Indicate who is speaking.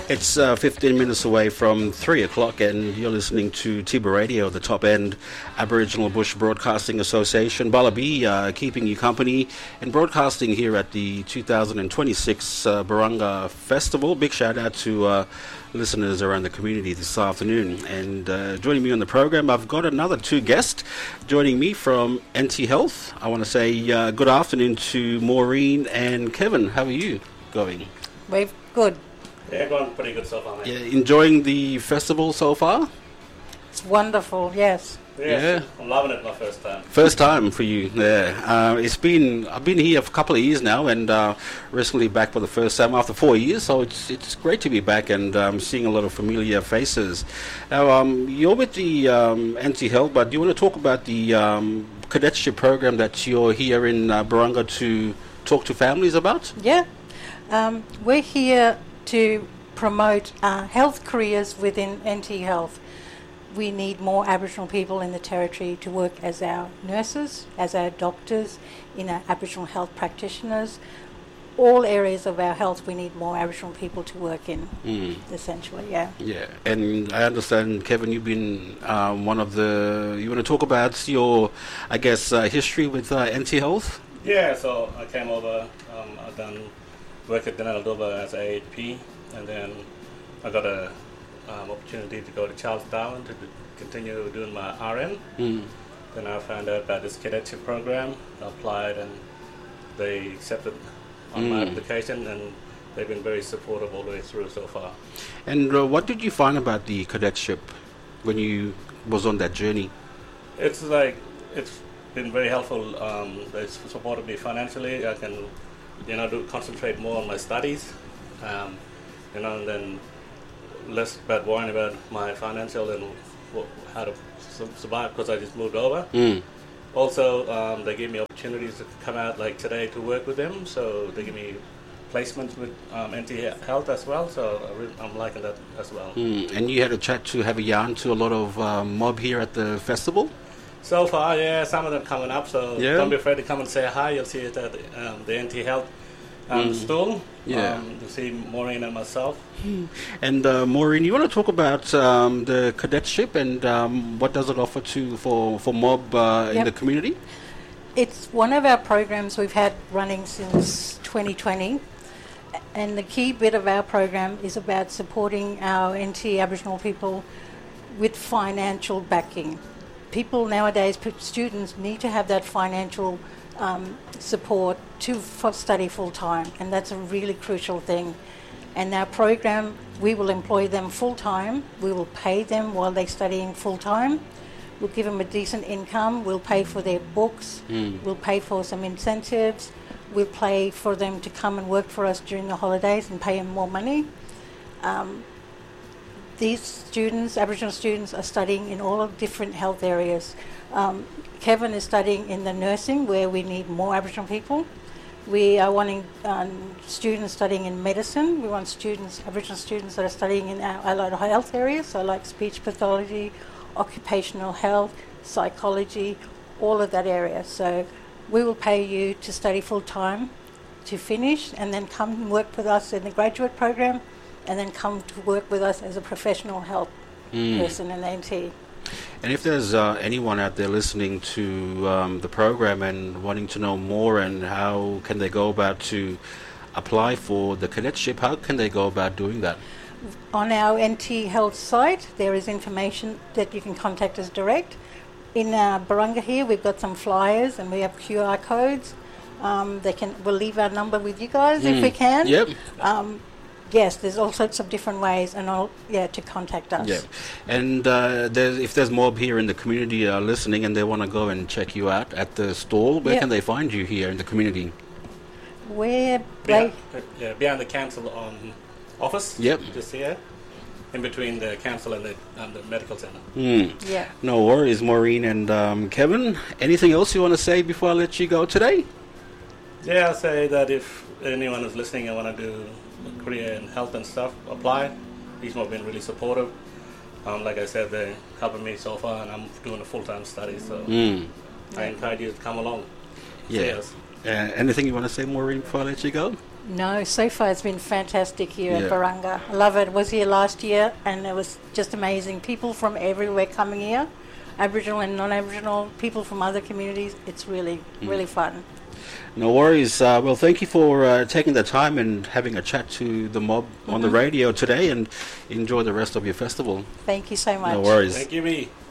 Speaker 1: It's 15 minutes away from 3 o'clock, and you're listening to Tiba Radio, the top end Aboriginal Bush Broadcasting Association. Balabi keeping you company and broadcasting here at the 2026 Barunga Festival. Big shout out to listeners around the community this afternoon. And joining me on the program, I've got another two guests joining me from NT Health. I want to say good afternoon to Maureen and Kevin. How are you going?
Speaker 2: We're good.
Speaker 3: Yeah, going pretty good so far, mate.
Speaker 1: Yeah, enjoying the festival so far?
Speaker 2: It's wonderful, yes.
Speaker 1: Yeah.
Speaker 3: I'm loving it, my first time.
Speaker 1: First time for you, yeah. I've been here for a couple of years now, and recently back for the first time after 4 years. So it's great to be back and seeing a lot of familiar faces. Now, you're with the NT Health, but do you want to talk about the cadetship program that you're here in Barunga to talk to families about?
Speaker 2: Yeah. We're here to promote health careers within NT Health. We need more Aboriginal people in the Territory to work as our nurses, as our doctors, in our Aboriginal health practitioners. All areas of our health we need more Aboriginal people to work in, essentially, yeah.
Speaker 1: Yeah, and I understand, Kevin, you've been one of the... You want to talk about your, I guess, history with NT Health?
Speaker 3: Yeah, so I came over, I've done work at Denali Doba as AHP, and then I got a opportunity to go to Charles Darwin to continue doing my RN. Then I found out about this cadetship program. I applied and they accepted on my application, and they've been very supportive all the way through so far.
Speaker 1: And what did you find about the cadetship when you was on that journey?
Speaker 3: It's been very helpful. They supported me financially. I can concentrate more on my studies, and then less about worrying about my financial and how to survive, because I just moved over. Also, they gave me opportunities to come out like today to work with them, so they give me placements with NT Health as well, so I'm liking that as well.
Speaker 1: And you had a chat to have a yarn to a lot of mob here at the festival?
Speaker 3: So far, yeah, some of them coming up, so don't be afraid to come and say hi. You'll see it at the NT Health stall.
Speaker 1: Yeah.
Speaker 3: To see Maureen and myself.
Speaker 1: And Maureen, you want to talk about the cadetship and what does it offer for mob in the community?
Speaker 2: It's one of our programs we've had running since 2020, and the key bit of our program is about supporting our NT Aboriginal people with financial backing. People nowadays, students need to have that financial support to study full time, and that's a really crucial thing. And our program, we will employ them full time. We will pay them while they're studying full time. We'll give them a decent income. We'll pay for their books. We'll pay for some incentives. We'll pay for them to come and work for us during the holidays and pay them more money. These students, Aboriginal students, are studying in all of different health areas. Kevin is studying in the nursing, where we need more Aboriginal people. We are wanting students studying in medicine. We want Aboriginal students that are studying in our allied health areas, so like speech pathology, occupational health, psychology, all of that area. So we will pay you to study full time, to finish, and then come and work with us in the graduate program, and then come to work with us as a professional health person in the NT.
Speaker 1: And if there's anyone out there listening to the program and wanting to know more, and how can they go about to apply for the cadetship, how can they go about doing that?
Speaker 2: On our NT Health site, there is information that you can contact us direct. In Barunga here, we've got some flyers and we have QR codes. We'll leave our number with you guys if we can.
Speaker 1: Yep.
Speaker 2: Yes, there's all sorts of different ways to contact us.
Speaker 1: Yeah, and if there's mob here in the community listening and they want to go and check you out at the stall, where can they find you here in the community?
Speaker 2: We're
Speaker 3: behind the council office.
Speaker 1: Yep.
Speaker 3: Just here, in between the council and the medical centre.
Speaker 2: Yeah.
Speaker 1: No worries, Maureen and Kevin. Anything else you want to say before I let you go today?
Speaker 3: Yeah, I'll say that if anyone is listening and want to do a career in health and stuff, apply. These have been really supportive. Like I said, they're helping me so far, and I'm doing a full-time study, so I encourage you to come along.
Speaker 1: Yeah. Anything you want to say, Maureen, before I let you go?
Speaker 2: No, so far it's been fantastic here
Speaker 1: Yeah.
Speaker 2: at Barunga. I love it. I was here last year and it was just amazing. People from everywhere coming here, Aboriginal and non-Aboriginal, people from other communities. It's really, really fun.
Speaker 1: No worries. Well, thank you for taking the time and having a chat to the mob on the radio today, and enjoy the rest of your festival.
Speaker 2: Thank you so much.
Speaker 1: No worries.
Speaker 3: Thank you, B.